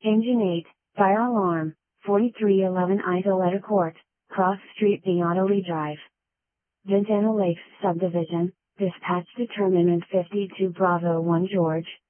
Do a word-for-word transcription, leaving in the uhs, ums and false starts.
Engine eight, fire alarm, forty-three eleven Isoleta Court, Cross Street Beato Drive. Ventana Lakes Subdivision, dispatch determinant fifty-two Bravo one George,